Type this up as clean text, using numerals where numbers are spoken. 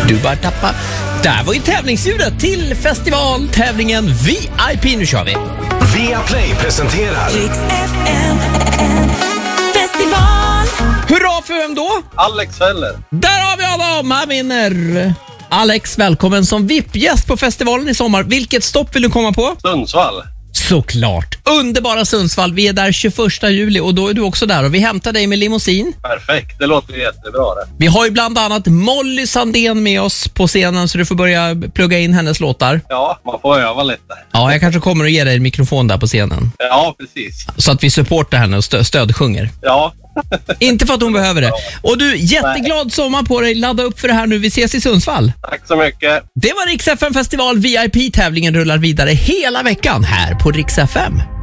Du bara tappa. Där var ju tävlingsljudet till festivaltävlingen VIP. Nu kör vi. Viaplay presenterar Rix FM festival. Hurra för vem då? Alex Heller. Där har vi Adam, han vinner. Alex, välkommen som VIP-gäst på festivalen i sommar. Vilket stopp vill du komma på? Sundsvall. Såklart. Underbara Sundsvall. Vi är där 21 juli och då är du också där. Och vi hämtar dig med limousin. Perfekt, det låter jättebra det. Vi har ju bland annat Molly Sandén med oss på scenen så du får börja plugga in hennes låtar. Ja, man får öva lite. Ja, jag kanske kommer att ge dig en mikrofon där på scenen. Ja, precis. Så att vi supportar henne och stödsjunger. Ja. Inte för att hon behöver det. Och du, jätteglad sommar på dig. Ladda upp för det här nu. Vi ses i Sundsvall. Tack så mycket. Det var Rix FM Festival VIP. Tävlingen rullar vidare hela veckan här på Rix FM.